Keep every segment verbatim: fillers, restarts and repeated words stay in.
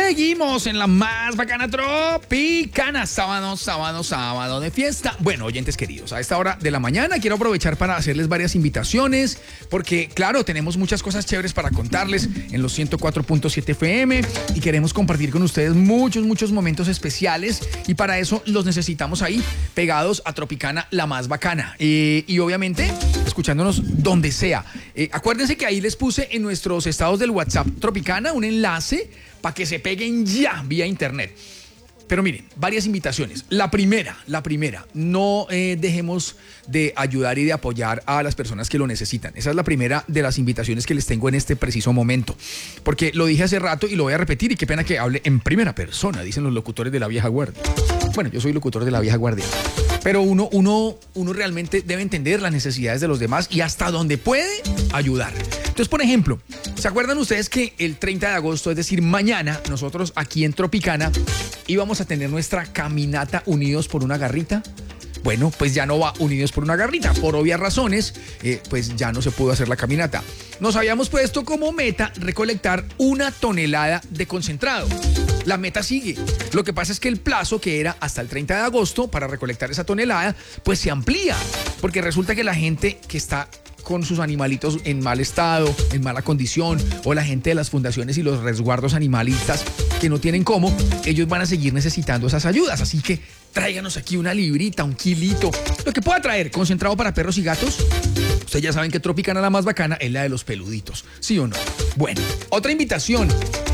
Seguimos en la más bacana tropicana. Sábado, sábado, sábado de fiesta. Bueno, oyentes queridos, a esta hora de la mañana quiero aprovechar para hacerles varias invitaciones, porque claro, tenemos muchas cosas chéveres para contarles en los ciento cuatro punto siete F M y queremos compartir con ustedes muchos, muchos momentos especiales, y para eso los necesitamos ahí, pegados a Tropicana, la más bacana. Eh, y obviamente, escuchándonos donde sea. Eh, acuérdense que ahí les puse en nuestros estados del WhatsApp Tropicana un enlace para que se peguen ya vía internet. Pero miren, varias invitaciones. La primera, la primera, no eh, dejemos de ayudar y de apoyar a las personas que lo necesitan. Esa es la primera de las invitaciones que les tengo en este preciso momento. Porque lo dije hace rato y lo voy a repetir, y qué pena que hable en primera persona, dicen los locutores de la vieja guardia. Bueno, yo soy locutor de la vieja guardia. Pero uno, uno, uno realmente debe entender las necesidades de los demás y hasta donde puede ayudar. Entonces, por ejemplo, ¿se acuerdan ustedes que el treinta de agosto, es decir, mañana, nosotros aquí en Tropicana íbamos a tener nuestra caminata Unidos por una Garrita? Bueno, pues ya no va Unidos por una Garrita. Por obvias razones, eh, pues ya no se pudo hacer la caminata. Nos habíamos puesto como meta recolectar una tonelada de concentrado. La meta sigue. Lo que pasa es que el plazo, que era hasta el treinta de agosto para recolectar esa tonelada, pues se amplía. Porque resulta que la gente que está con sus animalitos en mal estado, en mala condición, o la gente de las fundaciones y los resguardos animalistas que no tienen cómo, ellos van a seguir necesitando esas ayudas. Así que tráiganos aquí una librita, un kilito, lo que pueda traer, concentrado para perros y gatos. Ustedes ya saben que Tropicana, la más bacana, es la de los peluditos, ¿sí o no? Bueno, otra invitación.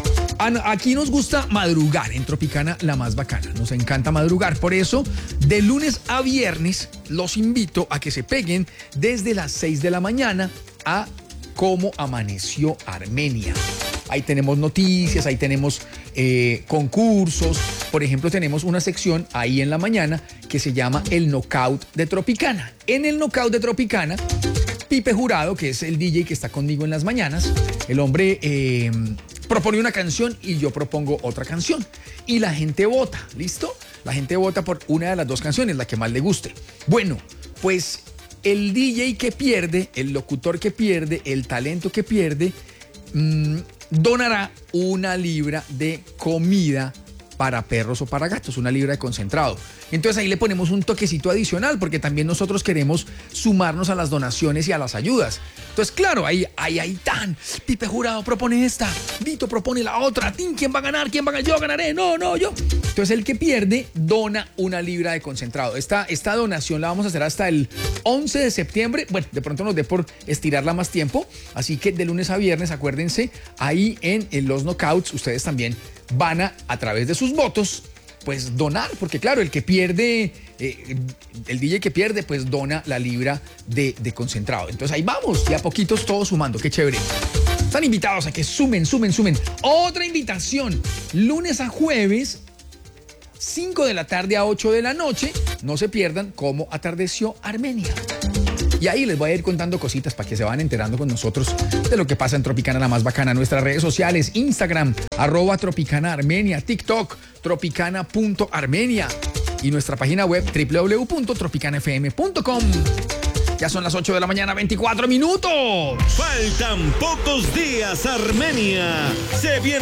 Aquí nos gusta madrugar en Tropicana, la más bacana. Nos encanta madrugar. Por eso, de lunes a viernes, los invito a que se peguen desde las seis de la mañana a Cómo Amaneció Armenia. Ahí tenemos noticias, ahí tenemos eh, concursos. Por ejemplo, tenemos una sección ahí en la mañana que se llama el Knockout de Tropicana. En el Knockout de Tropicana, Pipe Jurado, que es el D J que está conmigo en las mañanas, el hombre eh, propone una canción y yo propongo otra canción. Y la gente vota, ¿listo? La gente vota por una de las dos canciones, la que más le guste. Bueno, pues el D J que pierde, el locutor que pierde, el talento que pierde, mmm, donará una libra de comida para perros o para gatos, una libra de concentrado. Entonces ahí le ponemos un toquecito adicional, porque también nosotros queremos sumarnos a las donaciones y a las ayudas. Entonces, claro, ahí, ahí, ahí tan. Pipe Jurado propone esta, Vito propone la otra. ¿Quién va a ganar? ¿Quién va a ganar? Yo ganaré. No, no, yo. Entonces el que pierde dona una libra de concentrado. Esta, esta donación la vamos a hacer hasta el once de septiembre. Bueno, de pronto nos dé por estirarla más tiempo. Así que de lunes a viernes, acuérdense, ahí en, en los knockouts, ustedes también van a, a través de sus votos, pues donar, porque claro, el que pierde, eh, el D J que pierde, pues dona la libra de, de concentrado. Entonces ahí vamos, y a poquitos todos sumando, qué chévere. Están invitados a que sumen, sumen, sumen. Otra invitación, lunes a jueves, cinco de la tarde a ocho de la noche, no se pierdan Cómo Atardeció Armenia. Y ahí les voy a ir contando cositas para que se van enterando con nosotros de lo que pasa en Tropicana, la más bacana. Nuestras redes sociales, Instagram, arroba Tropicana Armenia, TikTok, tropicana punto armenia, y nuestra página web, doble u doble u doble u punto tropicana f m punto com. Ya son las ocho de la mañana, veinticuatro minutos. Faltan pocos días, Armenia. Se viene